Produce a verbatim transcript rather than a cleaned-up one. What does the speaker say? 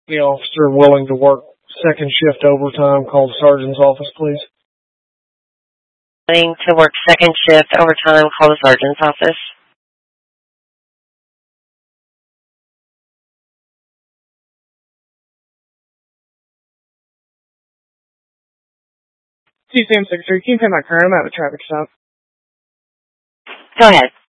The officer willing to work second shift overtime, call the sergeant's office, please. Willing to work second shift overtime, call the sergeant's office. Two Sam six three, can you pay my car? I'm at a traffic stop. Go ahead.